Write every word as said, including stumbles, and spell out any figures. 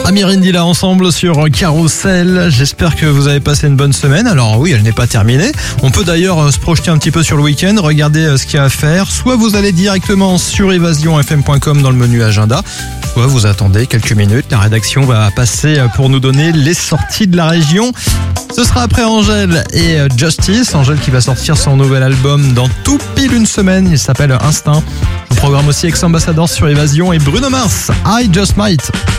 Amir Indila ensemble sur Carousel. J'espère que vous avez passé une bonne semaine. Alors oui, elle n'est pas terminée. On peut d'ailleurs se projeter un petit peu sur le week-end, regarder ce qu'il y a à faire. Soit vous allez directement sur évasion f m point com dans le menu agenda, soit vous attendez quelques minutes. La rédaction va passer pour nous donner les sorties de la région. Ce sera après Angèle et Justice. Angèle qui va sortir son nouvel album dans tout pile une semaine. Il s'appelle Instinct. Je vous programme aussi Ex-Ambassadors sur Évasion et Bruno Mars, I Just Might.